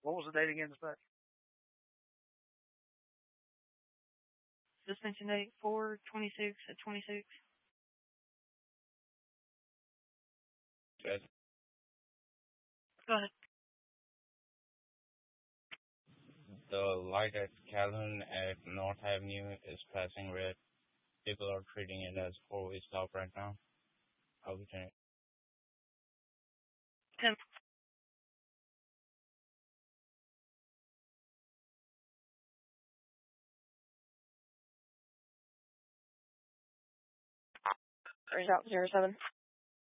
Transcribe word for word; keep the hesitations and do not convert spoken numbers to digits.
What was the date again, dispatch? Suspension date four twenty-six at twenty-six. Yes. Go ahead. The light at Calhoun at North Avenue is passing red. People are treating it as four-way stop right now. I'll be turning. Tim. Result zero seven.